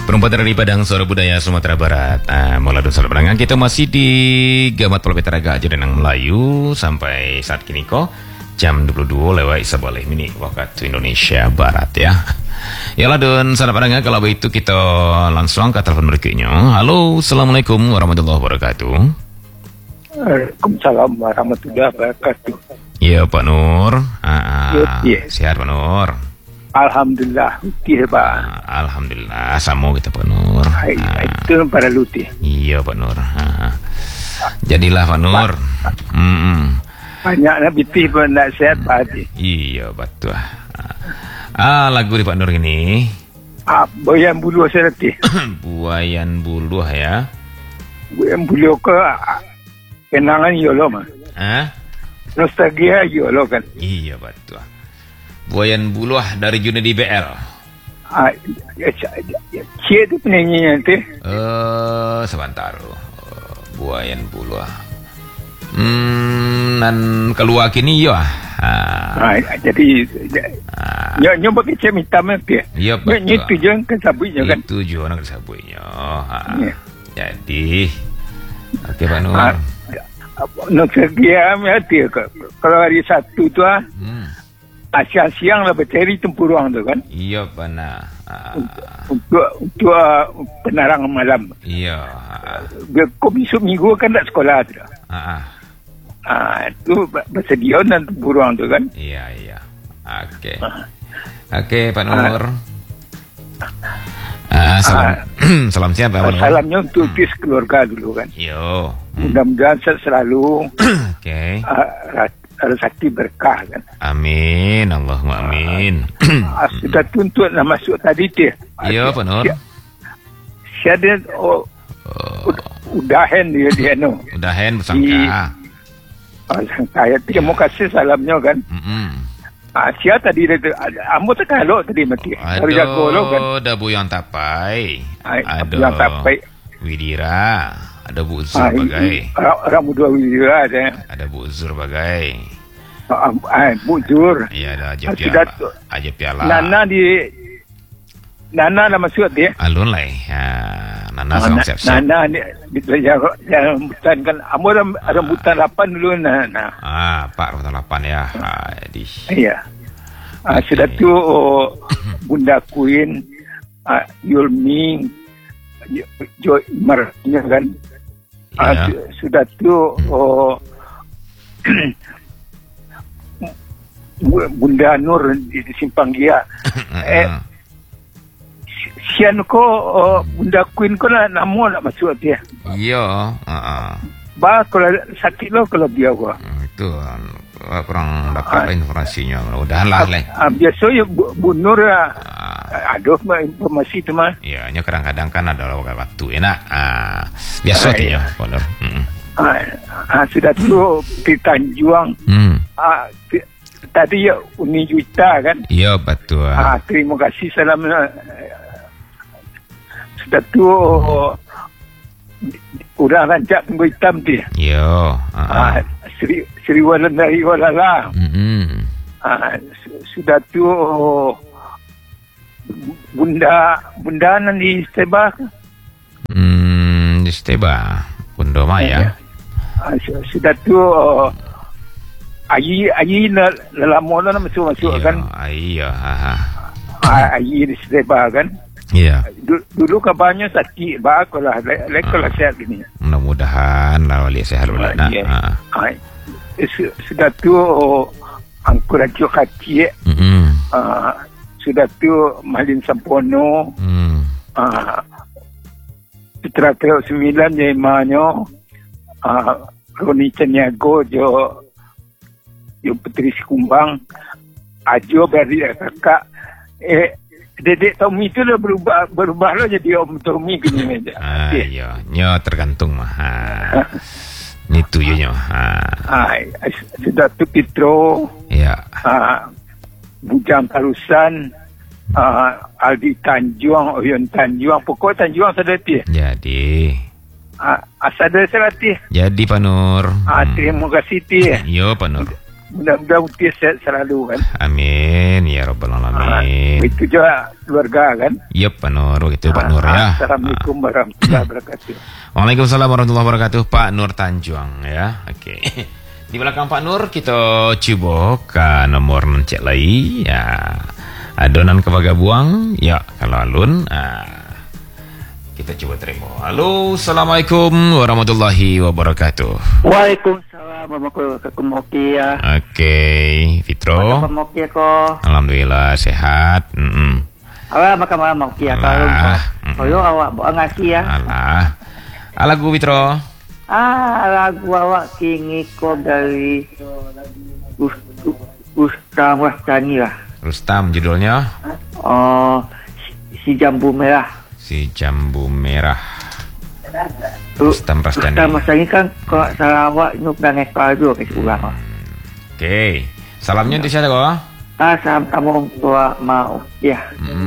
Perempuan dari Padang, Suara Budaya Sumatera Barat. Mula salam pendengar, kita masih di Gamat Pulau Petaraga aja Denang Melayu sampai saat kini kok jam 22 lewat 11 minit waktu Indonesia Barat ya. Yalah don salam pendengar, kalau begitu kita langsung ke telepon berikutnya. Halo, Assalamualaikum warahmatullahi wabarakatuh. Waalaikumsalam warahmatullahi wabarakatuh. Iya Pak Nur. Ya. Sehat Pak Nur. Alhamdulillah, Luti Pak. Alhamdulillah, sama kita Pak Nur. Itu para Luti. Iya Pak Nur. Jadilah Pak Nur. Banyak nak biti pun nak sehat Pak Haji. Iya betul. Lagu di Pak Nur ini. Boyan Buluh saya latih. Buayan Buluh ya. Boyan Buluh ke kenangan yolo mah. Nostalgia yolo kan. Iya betul. Buayan Buluh dari Junedi BL. Cie tu penyanyi nanti. Sebentar. Buayan Buluh. Dan keluar kini ya. Jadi nyoba kecil hitam nanti. Iya betul. Itu je kan sabuknya kan. Itu je orang sabuknya. Jadi, okey Pak Nur. Nostalgia nanti kalau hari Sabtu tu siang-siang lah bercari tempurung tu kan. Iya benar. Untuk penerangan malam. Iya. Kau besok minggu kan tak sekolah tu. Itu bersedia dan tempurung tu kan. Iya. Okey. Okey Pak Nur. Salam siapa Pak Nur? Salamnya untuk keluarga dulu kan. Yo. Mudah-mudahan selalu. Okey. Rezeki berkah kan. Amin, Allahumma amin. Sudah tuntut nak masuk tadi tu. Iya Pak Nur. Siapa udahan dia no. Udahan bersangka. Saya terima kasih salamnya kan. Siapa tadi dia ambo tak kalau tadi mati. Aduh, kan. ada Bu yang tapai. Ada yang tapai. Widira. Ada Bu Zur bagai. Orang muda Widira ada. Ada Bu Zur bagai. Bu Zur. Iya, ada Aja Piala. Nana lah masuk dia. Alun lah. Nana sama siap-siap. Nana ni rambutan kan. Amor rambutan 8 dulu Nana. Pak rambutan 8 ya. Iya. Sudah tu Bunda Queen, Yulmi, Joy Marnya kan. Sudah tu Bunda Nur di Simpang Gia. Sian ko Bunda Queen ko na namo nak masuk dia. Iya, Ba kalau sakit lo kalau dia gua. Itu kurang dapat informasinya. Mudah-mudahan lah. Biasa ya Bu Nur aduh informasi tu mah. Iya, nya kadang-kadang kan ada waktu enak. Biasa tu ya, Pak Nur. Sudah tu di Tanjuang. Tadi ya Uni Juta kan. Iya betul. Terima kasih salam. Sudah tu orang rancak tunggu hitam dia. Yo. Sri Walandari Walala. Sudah tu Bunda nanti Steba. Di Steba. Bunda Maya. Sudah tu Ayi lama lah masuk kan. Iya. Ayi di Steba kan. Iya. Dulu kabarnya sakit, baiklah, leklah sehat ini. Mudah-mudahan lah wali sehat pula nak. Sudah tu angkur rajuk kaki. Sudah tu Malin Sampono. Putra Teo 9 Jaimanyo. Roni Caniago jo Putri Sikumbang. Ajo beri kakak. Dedek Tommy tu dah berubah lah jadi Om Tommy gini aja. Iya, nyo tergantung mah. Itu je nyo. Sudah tu Pitro. Iya. Bujang Tarusan. Aldi Tanjuang, Oyon Tanjuang, pokok Tanjuang sedati. Jadi. Asada sedati. Jadi Pak Nur. Terima kasih ti. Yo Pak Nur. mudah-mudahan Uti sehat selalu kan. Amin ya rabbal alamin. Itu juga keluarga kan. Yep, Pak Nur, gitu Pak Nur ya. Assalamualaikum warahmatullahi wabarakatuh. Waalaikumsalam warahmatullahi wabarakatuh, Pak Nur Tanjuang ya. Oke. Di belakang Pak Nur kita coba ke nomor cek lagi ya. Adonan kebagabuang ya kalau alun. Kita coba terima. Halo, assalamualaikum warahmatullahi wabarakatuh. Waalaikumsalam warahmatullahi wabarakatuh ya. Oke, Fitro. Apa mau kia ko? Alhamdulillah sehat. Awak makan malam mau kia kalau kalau awak bawa ngasih ya. Lagu Fitro. Lagu awak kingi ko dari Rustam Rastani lah. Rustam judulnya? Si Jambu Merah. Si Jambu Merah. Rustam Rastani. Rustam Rastani kan kalau Sarawak nuk dan ekor juga ke ulang. Oke. Salamnya di siapa kok? Salam kamu tua mau ya.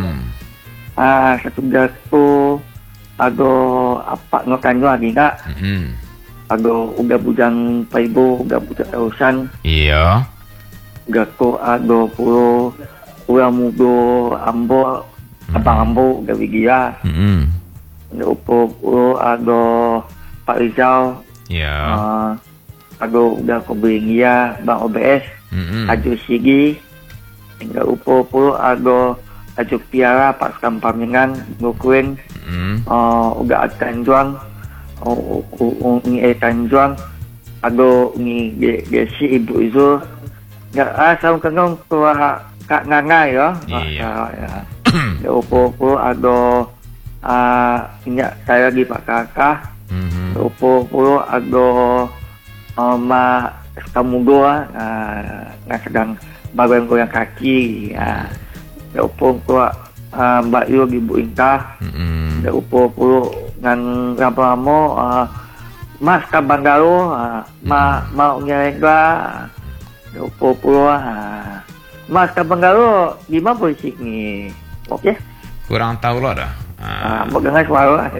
Satu jatuh. Ada apa ngokan juga lagi enggak? Ada udah bujang paibo, udah bujang terusan. Iya. Gako ada puluh uang mudo ambo abang ambo gawi dia. Ada puluh ada Pak Rizal. Iya. Ada udah kebering dia bang OBS. Aju Sigi. Hingga puluh ada Aju Piara Pak Kampamingan Ngukuin. Udah Tanjuang. Ungi Tanjuang. Ada ungi Gesi Ibu Izul. Sama kenong tua Kak Ngangai ya. Iya. Ya upo ada minyak saya di Pak Kakak. Upo ada Ma Kamudo yang sedang bagian goyang kaki. Ya upo Mbak Yu di Bu Inta. Ya upo ngan Rampamo Mas Kabandaro mau nyelega. Upo Mas Kabandaro di mana posisi ni? Okey. Kurang tahu lo dah. Mau dengar suara.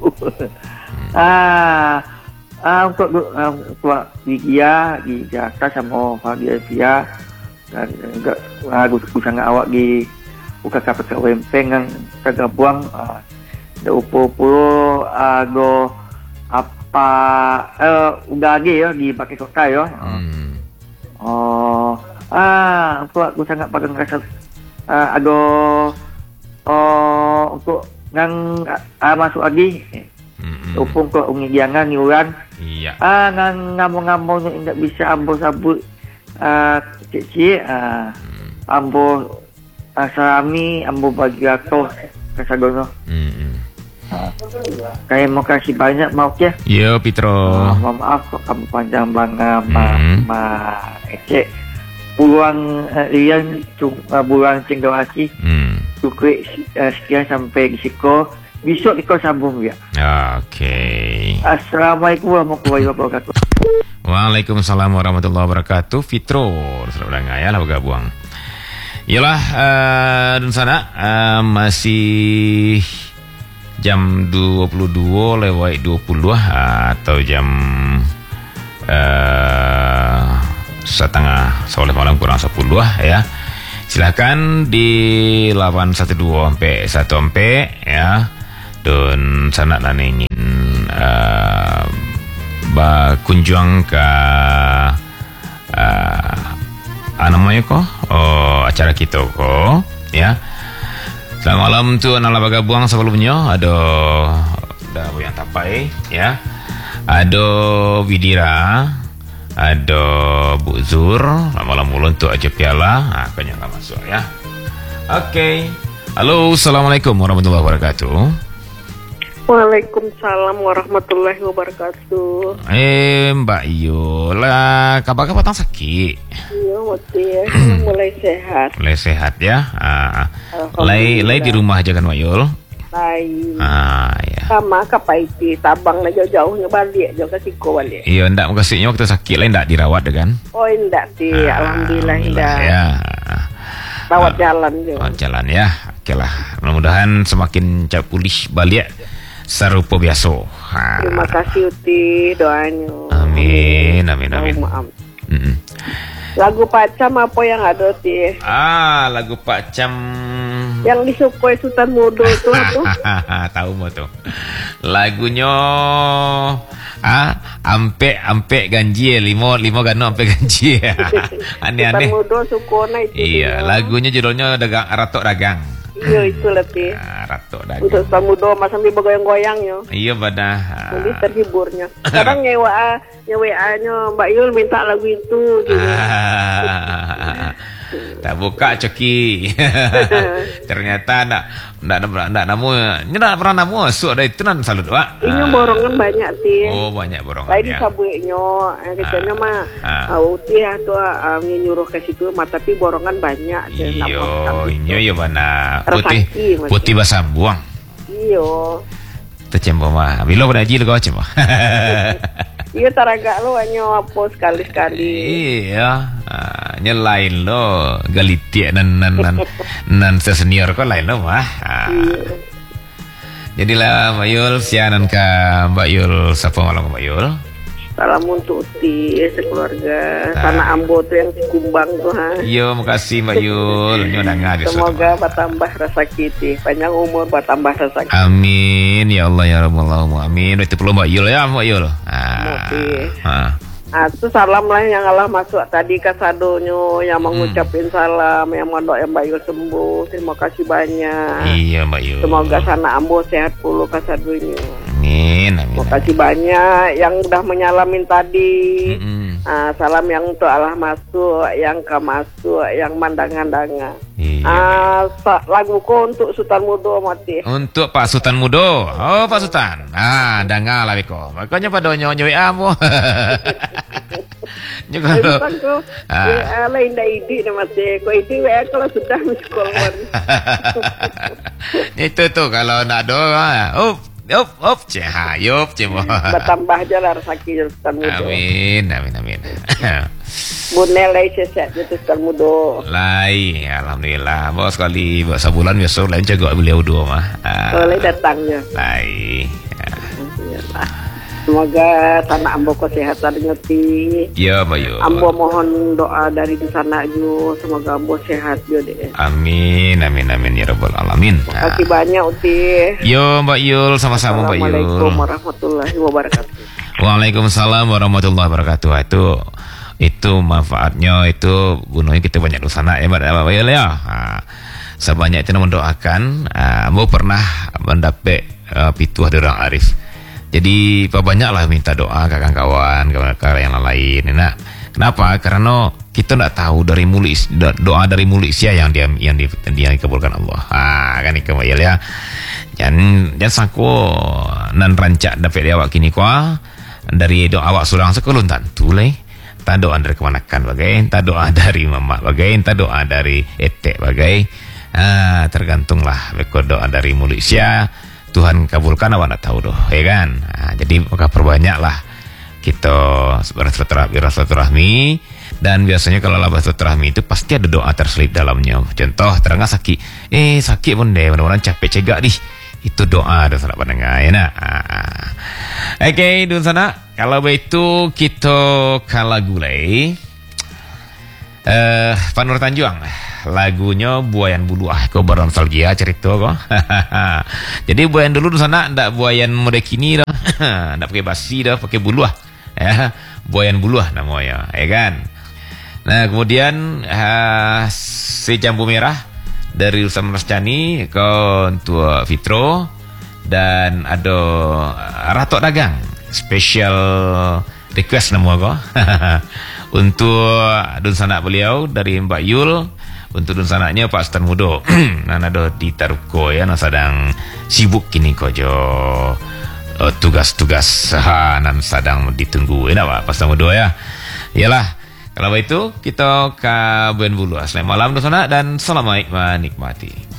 Untuk Wikia di Jakarta sama Fadia dan aku sangat awak di UKKP Wempeng yang tergabung. Upo ada apa udah lagi ya di pakai kota ya. Aku sangat pada ngerasa ada untuk yang masuk lagi. Upung ke ungi jangan niuran. Iya. Ngan ngamo-ngamo tidak bisa ambo-sabut kecil. Ambo salami, ambo bagi atau kasagono. Kayak mau kasih banyak mau ya. Yo Pitro. Maaf kok kamu panjang banget Ecek puluhan rian bulan Cendrawasih. Tukui sekian sampai di Siko. Besok kita sambung ya. Oke. Assalamualaikum warahmatullahi wabarakatuh. Waalaikumsalam warahmatullahi wabarakatuh. Fitro, selamat datang ya lah bergabung. Yalah, dan sana masih jam 22 lewat 20 atau jam setengah 11 malam kurang 10 ya. Silakan di 812 sampai 1 sampai ya. Dan sana dan ingin kunjung ke namanya kok acara kita kok ya. Selamat malam tu anak baga buang sebelumnya ada yang tapai ya. Ada Widira, ada Bu Zur, malam ulun tu aja piala, kanya tak masuk ya. Oke. Halo, assalamualaikum warahmatullahi wabarakatuh. Waalaikumsalam warahmatullahi wabarakatuh. Mbak Iyo lah, kabar-kabar tang sakit? Iya, mati ya. Mulai sehat. Mulai sehat ya. Lay di rumah aja kan Mbak Yul? Baik. Ya. Sama kapaiti tabang na jauh-jauhnya balik jauh ke Siko balik. Iya, ndak makasihnya waktu sakit lain ndak dirawat kan? Oh, ndak sih. Alhamdulillah ndak. Ya. Rawat jalan juga. Rawat jalan ya. Oke lah. Mudah-mudahan semakin cepat pulih balik serupa biasa. Terima kasih Uti doanya. Amin. Maaf. Lagu Pacam apa yang ada sih? Lagu Pacam yang disukoi Sultan Mudo itu apa? Tahu mau tuh. Lagunya ampe ganji limo gano ampe ganji. Aneh-aneh. Sultan Mudo sukona itu. Iya, lagunya judulnya Dagang Ratok Dagang. Iya itu letih. Ratok Dagang. Untuk Sultan Mudo masa sambil bergoyang-goyangnya. Iya badah. Jadi terhiburnya. Sekarang WA-nya Mbak Yul minta lagu itu. Tak buka coki. Ternyata ndak pernah namu masuk ada itu nan salut Pak. Ini borongan banyak sih. Oh, banyak borongan. Lain sabueknya, katanya mah uti atau nyuruh ke situ mah tapi borongan banyak. Iyo mana. Putih basah buang. Iyo. Tercempo mah. Bilo pada haji kau cempo. Iya taraga lo hanya apa sekali-sekali. Iya, nyelain lo galiti nan senior kok lain lo mah. Jadilah Mbak Yul sianan ke Mbak Yul sapa malam Mbak Yul. Salam untuk Uti sekeluarga tanah Ambo tuh yang Kumbang tuh Iya, makasih Mbak Yul. Semoga bertambah rezeki, panjang umur bertambah rezeki. Amin ya Allah ya Rabbal alamin. Amin. Itu perlu Mbak Yul ya Mbak Yul. Itu salam lah yang Allah masuk tadi kasadonyo yang mengucapin salam yang mondok yang Mbak Yul sembuh. Terima kasih banyak. Iya Mbak Yul. Semoga sana Ambo sehat puluh kasadonyo. Amin. Terima kasih banyak yang udah menyalamin tadi. Salam yang untuk Allah masuk, yang ke masuk, yang mandangan-dangan. Laguku untuk Sultan Mudo mati. Untuk Pak Sultan Mudo. Oh Pak Sultan. Dangal lah beko. Makanya pada nyonya WA mo. Juga lo. Lain dah ide nama saya. Kau ide WA kalau sudah sekolah. Itu tuh kalau nak doa. Yup, bertambah aja lah rezeki Sultan Mudo. Amin. Bunelai sehat itu Sultan Mudo. Lai, alhamdulillah. Bawa sekali, bawa sebulan biasa lain jaga beliau dua mah. Boleh datangnya. Lai. Semoga tanah Ambo kesehatan nyeti. Ya, Bayu. Ambo mohon doa dari di sana juga. Semoga Ambo sehat juga deh. Amin ya Rabbal alamin. Terima kasih banyak Uti. Yo Mbak Yul, sama-sama Mbak Yul. Assalamualaikum warahmatullahi wabarakatuh. Waalaikumsalam warahmatullahi wabarakatuh. Itu manfaatnya itu bunuhnya kita banyak dosana ya Mbak Yul ya. Sebanyak itu mendoakan. Ambo pernah mendapat pituah dari orang arif. Jadi banyaklah minta doa kawan-kawan yang lain. Nah, kenapa? Karena kita tidak tahu dari mulut doa dari mulut siapa yang dikabulkan Allah. Kan itu ya. Jangan sangko nan rancak dapat awak kini kuah dari doa awak surang sekeluntan tulai. Tak doa dari kemanakan bagai, tak doa dari mama bagai, tak doa dari etek bagai. Tergantunglah doa dari mulut siapa. Tuhan kabulkan awak nak tahu doh, ya kan? Jadi maka perbanyaklah kita bersilaturahmi dan biasanya kalau bersilaturahmi itu pasti ada doa terselip dalamnya. Contoh terangga sakit, sakit pun deh, mudah-mudahan capek cegak nih. Itu doa dan sanak pendengar ya nak. Oke, dun sana. Kalau begitu kita kala gulai. Pak Nur Tanjuang lagunya Buayan Bulu kau bernostalgia cerita kok. Jadi buayan dulu di sana ndak buayan mode kini dah. Ndak pakai basi dah, pakai bulu ya. Buayan bulu namanya, ya kan. Nah, kemudian si Jambu Merah dari Usam Rascani ke untuk Fitro dan ada Ratok Dagang spesial request nama kok. Untuk dun sanak beliau dari Mbak Yul, untuk dun sanaknya Pak Sultan Mudo. Nah, ada di Taruko ya, sedang sibuk kini kojo tugas-tugas nan sedang ditunggu. Enak Pak Sultan Mudo ya. Iyalah, kalau begitu kita ke Ben Bulu. Selamat malam dun sanak dan selamat menikmati.